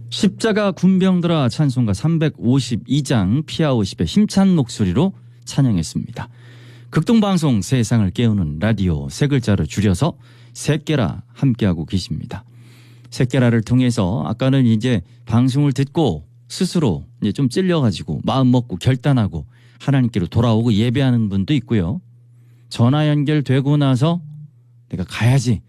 십자가 군병들아 찬송가 352장 피아오십의 힘찬 목소리로 찬양했습니다. 극동방송 세상을 깨우는 라디오 세 글자로 줄여서 새깨라 함께하고 계십니다. 새깨라를 통해서 아까는 이제 방송을 듣고 스스로 이제 좀 찔려가지고 마음 먹고 결단하고 하나님께로 돌아오고 예배하는 분도 있고요. 전화 연결되고 나서 내가 가야지